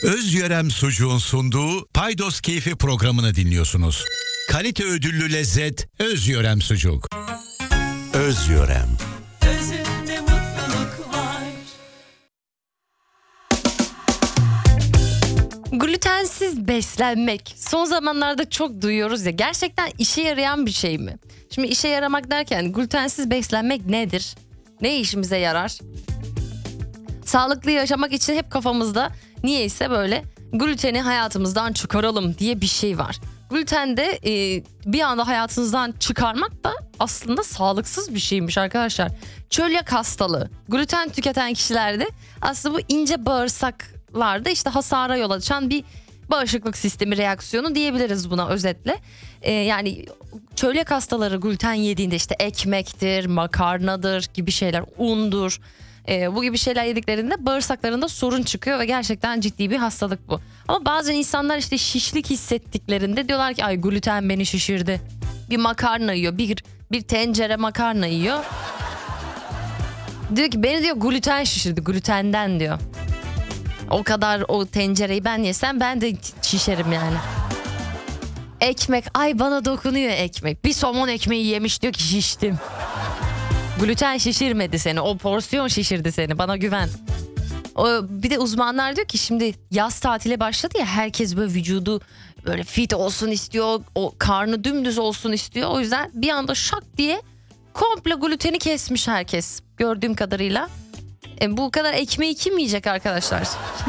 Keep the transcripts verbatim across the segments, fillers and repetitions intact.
Özyörem Sucuğun sunduğu Paydos Keyfi programını dinliyorsunuz. Kalite ödüllü lezzet Özyörem Sucuk. Özyörem. Özünde mutluluk var. Glutensiz beslenmek son zamanlarda çok duyuyoruz ya, gerçekten işe yarayan bir şey mi? Şimdi işe yaramak derken glutensiz beslenmek nedir? Ne işimize yarar? Sağlıklı yaşamak için hep kafamızda niyeyse böyle gluteni hayatımızdan çıkaralım diye bir şey var. Gluten de e, bir anda hayatınızdan çıkarmak da aslında sağlıksız bir şeymiş arkadaşlar. Çölyak hastalığı, gluten tüketen kişilerde aslında bu ince bağırsaklarda işte hasara yol açan bir bağışıklık sistemi reaksiyonu diyebiliriz buna özetle. E, yani çölyak hastaları gluten yediğinde işte ekmektir, makarnadır gibi şeyler, undur. Ee, bu gibi şeyler yediklerinde bağırsaklarında sorun çıkıyor ve gerçekten ciddi bir hastalık bu. Ama bazen insanlar işte şişlik hissettiklerinde diyorlar ki ay gluten beni şişirdi. Bir makarna yiyor, bir, bir tencere makarna yiyor. Diyor ki beni diyor gluten şişirdi, glutenden diyor. O kadar o tencereyi ben yesem ben de şişerim yani. Ekmek, ay bana dokunuyor ekmek. Bir somon ekmeği yemiş diyor ki şiştim. Gluten şişirmedi seni, o porsiyon şişirdi seni, bana güven. O, bir de uzmanlar diyor ki şimdi yaz tatile başladı ya, herkes böyle vücudu böyle fit olsun istiyor, o karnı dümdüz olsun istiyor. O yüzden bir anda şak diye komple gluteni kesmiş herkes gördüğüm kadarıyla. E, bu kadar ekmeği kim yiyecek arkadaşlar?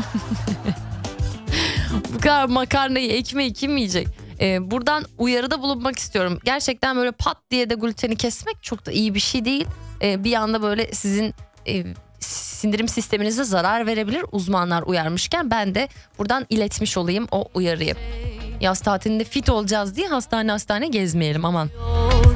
Bu kadar makarnayı, ekmeği kim yiyecek? Ee, buradan uyarıda bulunmak istiyorum. Gerçekten böyle pat diye de gluteni kesmek çok da iyi bir şey değil. Ee, bir anda böyle sizin e, sindirim sisteminize zarar verebilir. Uzmanlar uyarmışken ben de buradan iletmiş olayım o uyarıyı. Yaz tatilinde fit olacağız diye hastane hastane gezmeyelim aman.